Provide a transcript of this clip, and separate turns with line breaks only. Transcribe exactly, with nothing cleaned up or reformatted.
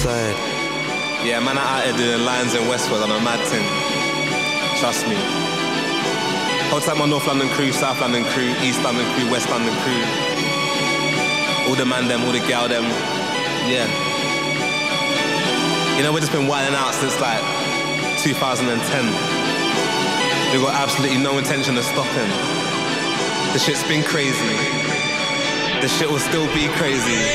side.
Yeah, man, I out here doing lines in Westwood on a mad thing. Trust me. Hold tight my North London crew, South London crew, East London crew, West London crew. All the man them, all the gal them. Yeah. You know, we've just been wilding out since like two thousand ten. We've got absolutely no intention of stopping. The shit's been crazy. The shit will still be crazy.